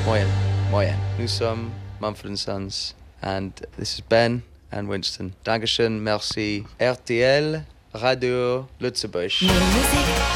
Moyen. Nous sommes Mumford & Sons, and this is Ben and Winston. Dankeschön, merci. RTL, Radio Lützebusch.